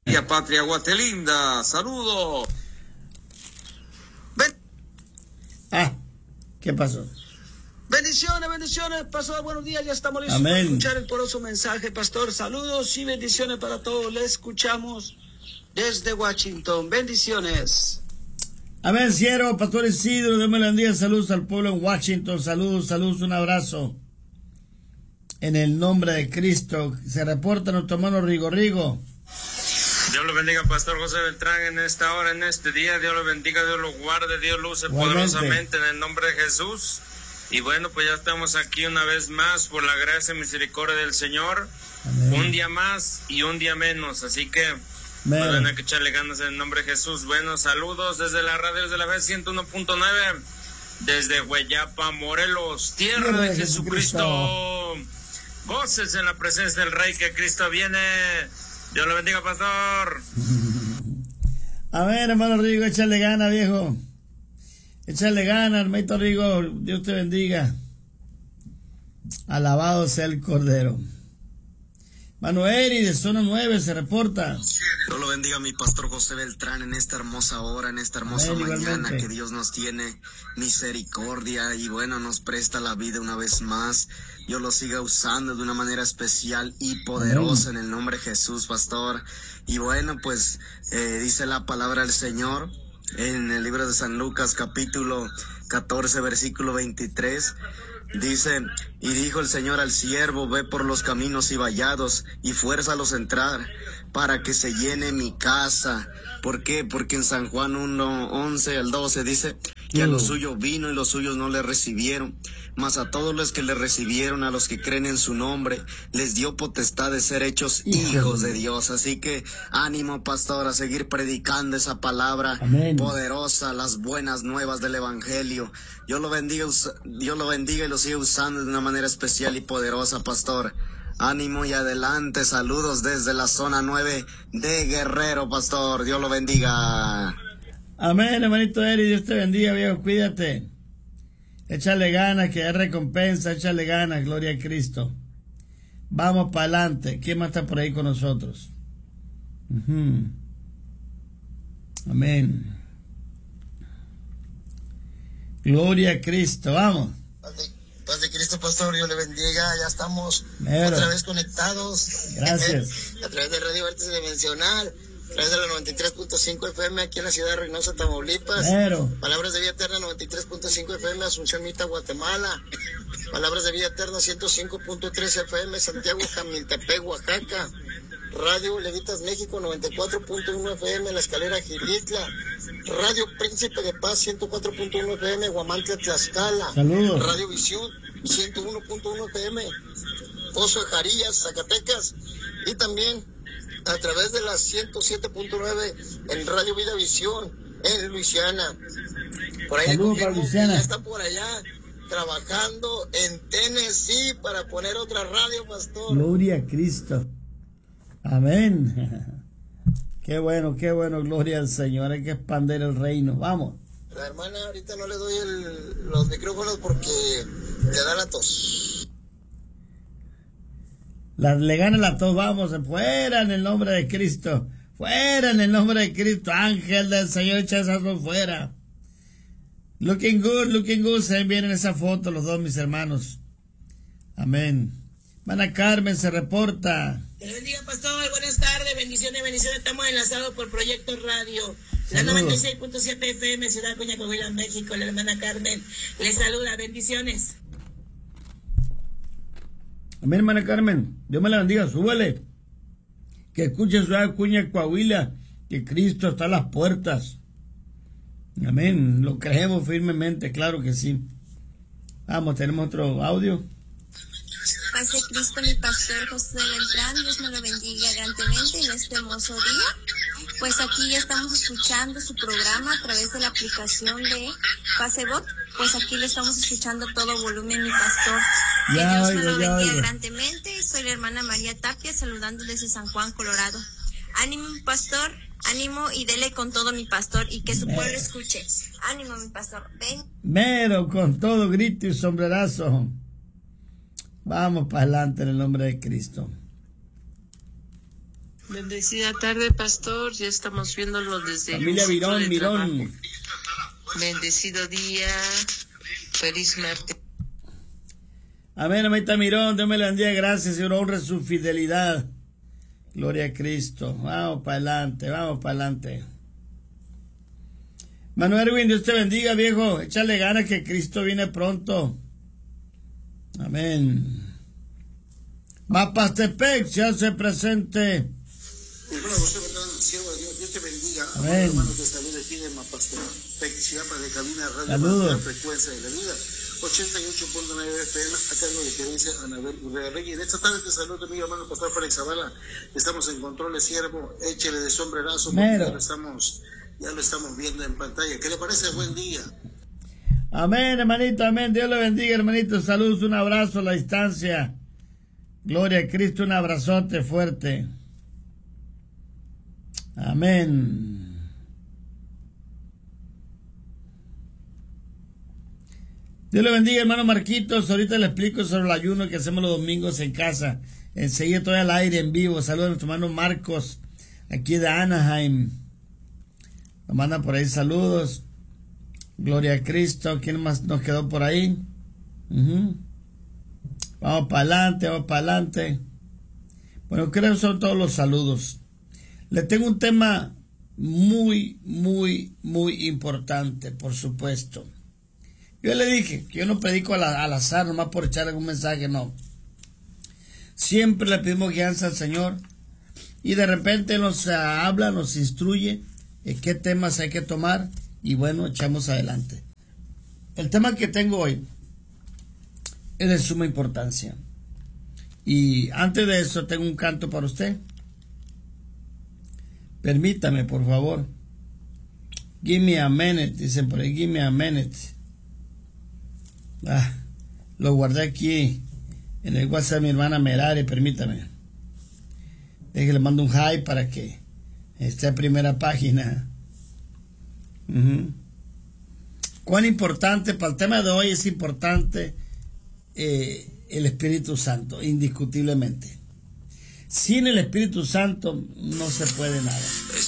Patria Guatelinda, saludos. ¿Qué pasó? Bendiciones, pastor, buenos días, ya estamos listos Amén. para escuchar el poderoso mensaje, pastor. Saludos y bendiciones para todos, le escuchamos desde Washington, bendiciones. Amén, cielo, pastor Isidro, Dios me la bendiga, saludos al pueblo en Washington, saludos, un abrazo. En el nombre de Cristo, se reporta nuestro hermano Rigo. Dios lo bendiga, pastor José Beltrán, en esta hora, en este día. Dios lo bendiga, Dios lo guarde, Dios lo use poderosamente en el nombre de Jesús. Y bueno, pues ya estamos aquí una vez más por la gracia y misericordia del Señor. Amén. Un día más y un día menos, así que van a echarle ganas en el nombre de Jesús. Bueno, saludos desde la radio de la vez 101.9, desde Hueyapa, Morelos, tierra de Jesucristo. Goces en la presencia del Rey, que Cristo viene. Dios lo bendiga, pastor. Amén, hermano Rigo, échale gana, viejo. Échale gana, hermanito Rigo. Dios te bendiga. Alabado sea el Cordero. Manuel de Zona 9 se reporta. Dios lo bendiga, mi pastor José Beltrán, en esta hermosa hora, en esta hermosa mañana que Dios nos tiene misericordia y bueno, nos presta la vida una vez más. Dios lo siga usando de una manera especial y poderosa. Amén. En el nombre de Jesús, pastor. Y bueno, pues dice la palabra del Señor en el libro de San Lucas, capítulo 14, versículo 23. Dice, y dijo el Señor al siervo, ve por los caminos y vallados y fuérzalos a entrar para que se llene mi casa. ¿Por qué? Porque en San Juan 1:11 al 12 dice que a los suyos vino y los suyos no le recibieron. Mas a todos los que le recibieron, a los que creen en su nombre, les dio potestad de ser hechos hijos de Dios. Así que ánimo, pastor, a seguir predicando esa palabra poderosa, las buenas nuevas del Evangelio. Dios lo bendiga y lo sigue usando de una manera especial y poderosa, pastor. Ánimo y adelante, saludos desde la zona 9 de Guerrero, pastor. Dios lo bendiga. Amén, hermanito Eri, Dios te bendiga, viejo, cuídate. Échale ganas, que hay recompensa, échale ganas, gloria a Cristo. Vamos para adelante. ¿Quién más está por ahí con nosotros? Amén. Gloria a Cristo, vamos. Paz de Cristo, pastor, Dios le bendiga. Ya estamos otra vez conectados. Gracias. A través de Radio Vértice Dimensional, a través de la 93.5 FM aquí en la ciudad de Reynosa, Tamaulipas. Palabras de Vida Eterna 93.5 FM, Asunción Mita, Guatemala. Palabras de Vida Eterna 105.3 FM, Santiago, Jamiltepec, Oaxaca. Radio Levitas México 94.1 FM, La Escalera, Gilitla. Radio Príncipe de Paz 104.1 FM, Guamantla, Tlaxcala. Saludos. Radio Visión 101.1 FM, Pozo de Jarillas, Zacatecas. Y también a través de la 107.9 en Radio Vida Visión en Luisiana. Por ahí saludos para Luisiana. Ya están por allá trabajando en Tennessee para poner otra radio, pastor. Gloria a Cristo. Amén. Qué bueno, gloria al Señor. Hay que expandir el reino. Vamos. La hermana ahorita no le doy los micrófonos porque le da la tos. Le gana la tos. Vamos, fuera en el nombre de Cristo. Fuera en el nombre de Cristo. Ángel del Señor, echa esa tos fuera. Looking good. Se ven bien en esa foto los dos, mis hermanos. Amén. Hermana Carmen se reporta. Dios bendiga, pastor. Buenas tardes. Bendiciones. Estamos enlazados por Proyecto Radio. La Saludos. 96.7 FM, Ciudad Acuña, Coahuila, México. La hermana Carmen les saluda. Bendiciones. Amén, hermana Carmen. Dios me la bendiga. Súbele. Que escuche Ciudad Acuña, Coahuila, que Cristo está a las puertas. Amén. Lo creemos firmemente, claro que sí. Vamos, tenemos otro audio. Paz de Cristo, mi pastor José Beltrán, Dios me lo bendiga grandemente en este hermoso día. Pues aquí ya estamos escuchando su programa a través de la aplicación de Facebook. Pues aquí lo estamos escuchando a todo volumen, mi pastor. Que Dios me lo bendiga grandemente. Soy la hermana María Tapia, saludando desde San Juan, Colorado. Ánimo, mi pastor, ánimo y dele con todo, mi pastor, y que su pueblo escuche. Ánimo, mi pastor, ven. Mero, con todo grito y sombrerazo. Vamos para adelante en el nombre de Cristo. Bendecida tarde, pastor. Ya estamos viéndolo desde familia Mirón. Bendecido día. Feliz martes. Amén, amita Mirón. Dios me la bendiga. Gracias, Señor. Honre su fidelidad. Gloria a Cristo. Vamos para adelante, vamos para adelante. Manuel Erwin, Dios te bendiga, viejo. Échale ganas que Cristo viene pronto. Amén. Mapastepec se hace presente. Dios te bendiga. Amén. Hermano, te saluda aquí de Mapastepec, Chiapa, de cabina radio. Saludos. La frecuencia de la vida. 88.9 FM, acá en la gerencia Anabel Urrea-Reyes. En esta tarde te saludo, mi hermano pastor Félix Zavala. Estamos en controles, siervo. Échele de sombrerazo. Ya lo estamos viendo en pantalla. ¿Qué le parece? Buen día. Amén, hermanito, amén. Dios le bendiga, hermanito. Saludos, un abrazo a la distancia. Gloria a Cristo, un abrazote fuerte. Amén. Dios le bendiga, hermano Marquitos. Ahorita le explico sobre el ayuno que hacemos los domingos en casa. Enseguida todo al aire en vivo. Saludos a nuestro hermano Marcos, aquí de Anaheim. Nos mandan por ahí saludos. Gloria a Cristo. ¿Quién más nos quedó por ahí? Vamos para adelante, vamos para adelante. Bueno, creo que son todos los saludos. Le tengo un tema muy, muy, muy importante, por supuesto. Yo le dije que yo no predico al azar, nomás por echar algún mensaje, no. Siempre le pedimos guianza al Señor y de repente nos habla, nos instruye qué temas hay que tomar y bueno, echamos adelante. El tema que tengo hoy es de suma importancia. Y antes de eso tengo un canto para usted. Permítame, por favor. Give me a minute, dicen por ahí, give me a minute. Lo guardé aquí en el WhatsApp de mi hermana Merari, permítame. Déjale, mando un hi para que esté a primera página. Cuán importante, para el tema de hoy es importante el Espíritu Santo, indiscutiblemente. Sin el Espíritu Santo no se puede nada.